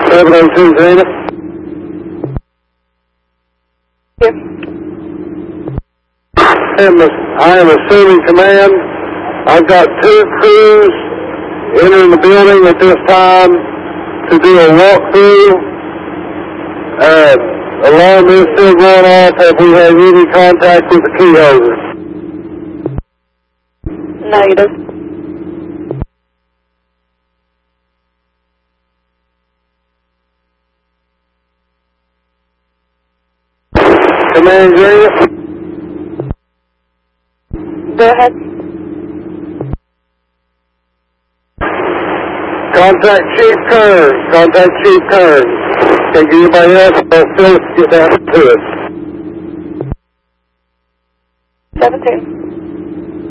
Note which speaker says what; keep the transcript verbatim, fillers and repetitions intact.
Speaker 1: seven oh two Zenith.
Speaker 2: Here.
Speaker 1: I am, I am assuming command. I've got two crews entering the building at this time to do a walkthrough. Uh, alarm is still going off. Have we had any contact with the key holders?
Speaker 2: Negative.
Speaker 1: Command Zenith.
Speaker 2: Go ahead.
Speaker 1: Contact Chief Kearns. Contact Chief Kearns. Can anybody else or Phyllis get down to it?
Speaker 2: seventeen.